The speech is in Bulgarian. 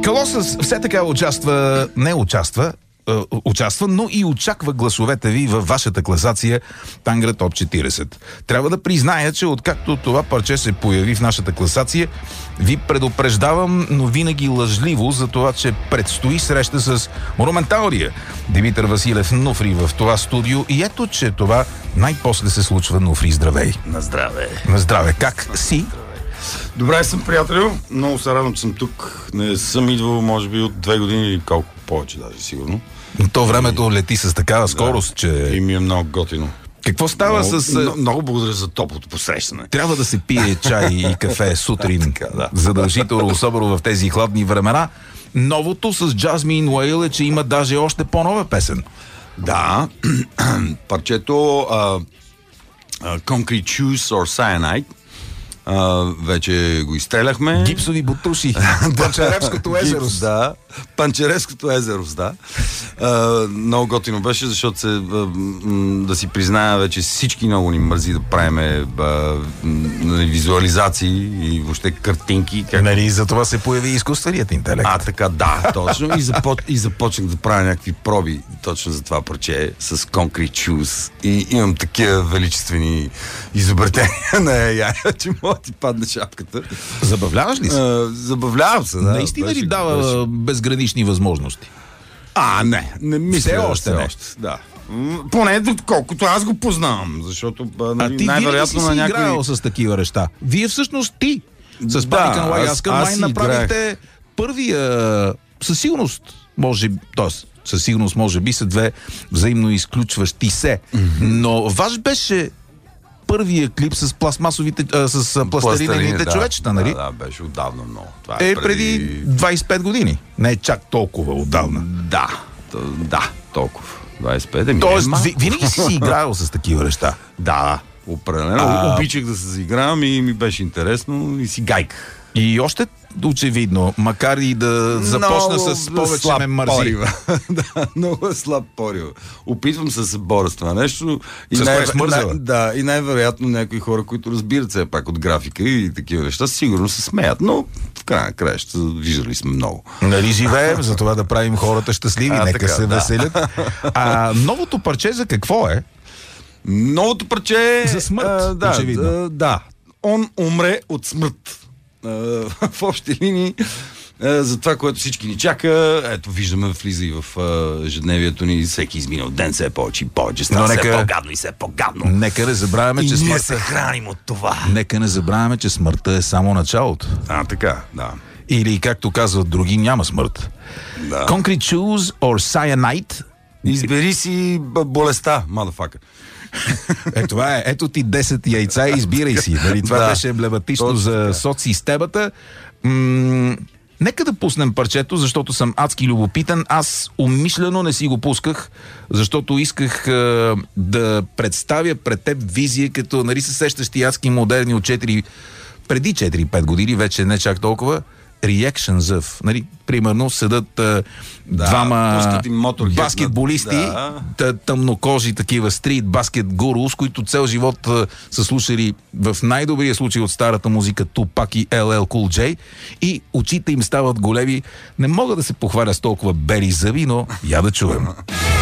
Колосъс все така участва, но и очаква гласовете ви във вашата класация Тангра Топ 40. Трябва да призная, че откакто това парче се появи в нашата класация, ви предупреждавам, но винаги лъжливо за това, че предстои среща с монументалния Димитър Василев Нуфри в това студио. И ето, че това най-после се случва. Нуфри, здравей! На здраве! На здраве! Как си? Добре съм, приятелю. Много се радвам, че съм тук. Не съм идвал, може би, от 2 години или колко повече даже, сигурно. То времето лети с такава скорост, че... И ми е много готино. Какво става Много благодаря за топлото посрещане. Трябва да се пие чай и кафе сутрин. Така, да. Задължително, особено в тези хладни времена. Новото с Jasmine Whale е, че има даже още по-нова песен. Да. Парчето Concrete Shoes or Cyanide. Вече го изстреляхме. Гипсови бутуши. Панчаревското езеро. Да. Панчаревското езеро, да. Много готино беше, защото да си призная, вече всички много ни мързи да правиме визуализации и въобще картинки. Нали, за това се появи изкуственият интелект. Така, да, точно. И започнах да правя някакви проби точно за това парче с Concrete Shoes. И имам такива величествени изобретения на AI, че мога да ти падне шапката. Забавляваш ли се? Забавлявам се, да. Наистина ли дава безгранични възможности? Не мисля. Все още не. Да. Поне колкото аз го познавам, защото ти най-вероятно на някой... играл с такива неща. Вие всъщност ти с Panic and Alaska май направихте първия със сигурност може би са две взаимно изключващи се. Но ваш беше първия клип с пластмасовите, с пластелиновите човечета, нали? Да, беше отдавна много. Това преди 25 години. Не е чак толкова отдавна. Да, толкова. 25. Тоест, винаги си играл с такива неща. Да, определено. Обичах да се заигравам и ми беше интересно и си гайках. И още очевидно, макар и да започна с повече ме мързи. Да, много слаб порива. Опитвам се да се боря с това нещо. И най-вероятно някои хора, които разбират все пак от графика и такива неща, сигурно се смеят, но в края на краища виждали сме много. Нали живеем, за това да правим хората щастливи, нека се веселят. Новото парче за какво е? Новото парче за смърт, очевидно. Да. Он умре от смърт. В общи линии за това, което всички ни чака. Ето, виждаме, влиза и в ежедневието ни. Всеки изминал ден все повече и повече. Става все по-гадно и все по-гадно. Нека не забравяме, че ние се храним от това. Нека не забравяме, че смъртта е само началото. Така, да. Или, както казват други, няма смърт. Да. Concrete Shoes or Cyanide. Избери си болестта, motherfucker. Това е. Ето ти 10 яйца и избирай си. Нали? Това беше емблематично за соцсистемата. Нека да пуснем парчето, защото съм адски любопитен. Аз умишлено не си го пусках, защото исках да представя пред теб визия, като нали се сещащи адски модерни от преди 4-5 години, вече не чак толкова, reactions of, нали, примерно седат двама баскетболисти, тъмнокожи такива стрит баскет гуру, с които цел живот са слушали в най-добрия случай от старата музика Тупак и LL Cool J и очите им стават големи. Не мога да се похваля с толкова бели зъби, но я да чуем.